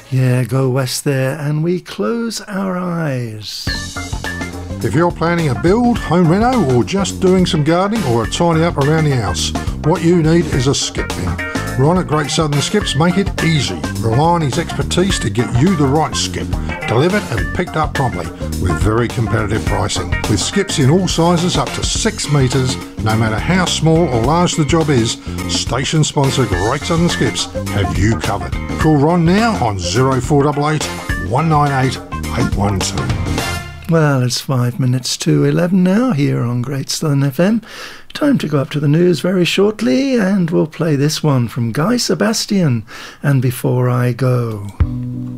Yeah, go west there and we close our eyes. If you're planning a build, home reno, or just doing some gardening or a tidy up around the house, what you need is a skip bin. Ron at Great Southern Skips make it easy. Rely on his expertise to get you the right skip, delivered and picked up promptly with very competitive pricing. With skips in all sizes up to 6 metres, no matter how small or large the job is, station sponsor Great Southern Skips have you covered. Call Ron now on 0488 198 812. Well, it's 5 minutes to 11 now here on Great Southern FM. Time to go up to the news very shortly, and we'll play this one from Guy Sebastian, And Before I Go.